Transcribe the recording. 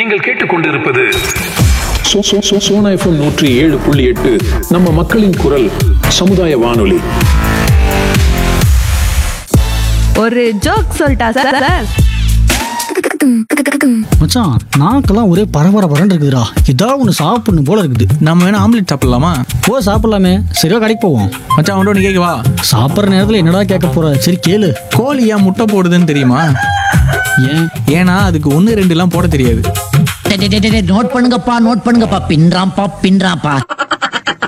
நீங்கள் கேட்டுக்கொண்டிருப்பது சோனா FM 107.8 நம்ம மக்களின் குரல் சமுதாய வானொலி. ஒரு ஜோக் சொல்லிட்டா சார்? மச்சான், நாக்கெல்லாம் ஒரே பரபரன்னு இருக்குதுடா. ஏதாவது ஒன்று சாப்பிடணும் போல இருக்குது. நம்ம வேணா ஆம்லெட் சாப்பிடலாமா? ஓ, சாப்பிடலாமே. சரியா, கடைக்கு போவோம். மச்சான், அவன்கிட்ட ஒன்று கேட்கவா? சாப்பிட்ற நேரத்தில் என்னடா கேட்க போற? சரி கேளு. கோழி ஏன் முட்டை போடுதுன்னு தெரியுமா? ஏன்னா அதுக்கு 1 2 போட தெரியாது. நோட் பண்ணுங்கப்பா, பின்றாம்பா.